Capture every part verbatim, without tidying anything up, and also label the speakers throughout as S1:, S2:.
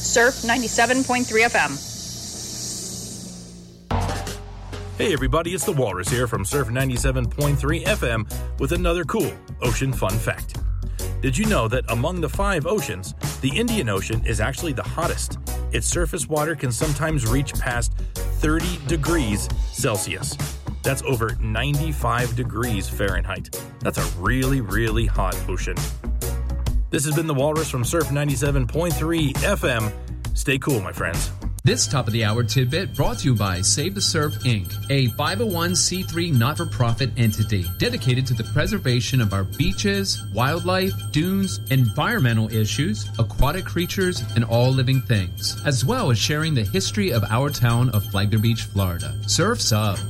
S1: Surf ninety-seven point three F M.
S2: Hey everybody, it's the Walrus here from Surf ninety-seven point three F M with another cool ocean fun fact. Did you know that among the five oceans, the Indian Ocean is actually the hottest? Its surface water can sometimes reach past thirty degrees Celsius. That's over ninety-five degrees Fahrenheit. That's a really, really hot ocean. This has been the Walrus from Surf ninety-seven point three F M. Stay cool, my friends.
S3: This top-of-the-hour tidbit brought to you by Save the Surf, Incorporated, a five oh one c three not-for-profit entity dedicated to the preservation of our beaches, wildlife, dunes, environmental issues, aquatic creatures, and all living things, as well as sharing the history of our town of Flagler Beach, Florida. Surf's up!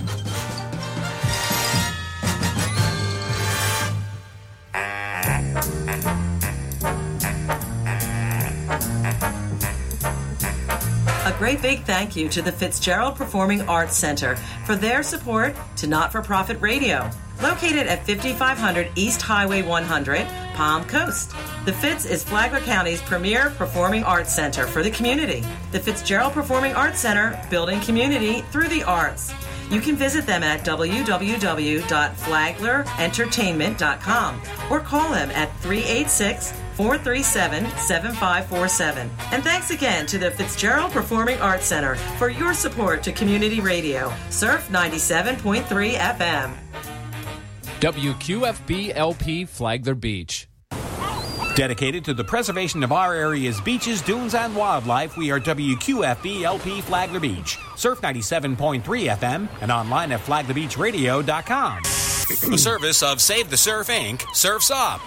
S4: A great big thank you to the Fitzgerald Performing Arts Center for their support to Not-for-Profit Radio, located at fifty-five hundred East Highway one hundred, Palm Coast. The Fitz is Flagler County's premier performing arts center for the community. The Fitzgerald Performing Arts Center, building community through the arts. You can visit them at w w w dot flagler entertainment dot com or call them at three eight six, four three seven, seven five four seven. And thanks again to the Fitzgerald Performing Arts Center for your support to community radio. Surf ninety-seven point three F M.
S5: W Q F B L P Flagler Beach.
S6: Dedicated to the preservation of our area's beaches, dunes, and wildlife, we are W Q F B L P Flagler Beach, Surf ninety-seven point three F M, and online at flagler beach radio dot com.
S7: The service of Save the Surf, Incorporated. Surf's Up.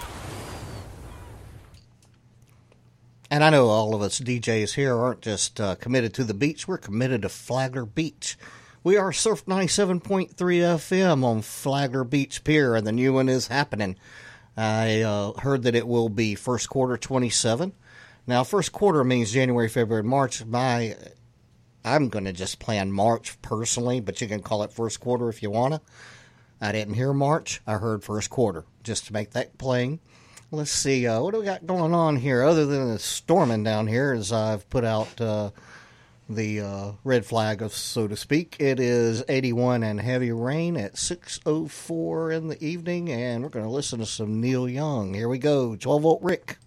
S8: And I know all of us D Js here aren't just uh, committed to the beach, we're committed to Flagler Beach. We are Surf ninety-seven point three F M on Flagler Beach Pier, and the new one is happening. I uh, heard that it will be first quarter twenty-seven. Now, first quarter means January, February, March. My, I'm going to just plan March personally, but you can call it first quarter if you want to. I didn't hear March. I heard first quarter, just to make that plain. Let's see, uh, what do we got going on here? Other than the storming down here, as I've put out uh, the uh, red flag, of so to speak. It is eighty-one and heavy rain at six oh four in the evening, and we're going to listen to some Neil Young. Here we go, twelve volt Rick.